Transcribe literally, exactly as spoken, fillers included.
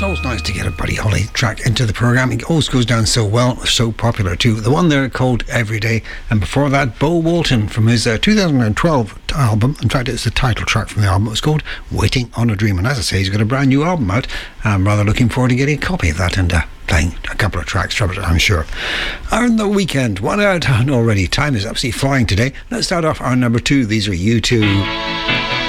It's always nice to get a Buddy Holly track into the programme. It always goes down so well, so popular too. The one there called Everyday, and before that, Bo Walton from his uh, two thousand twelve album. In fact, it's the title track from the album. It was called Waiting on a Dream, and as I say, he's got a brand new album out. I'm rather looking forward to getting a copy of that and uh, playing a couple of tracks from it, I'm sure. On the weekend, one out already. Time is absolutely flying today. Let's start off our number two. These are U two.